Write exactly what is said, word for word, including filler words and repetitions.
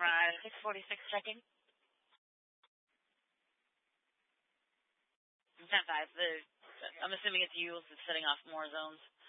Right. six forty-six checking. ten five. The, I'm assuming it's you that's setting off more zones.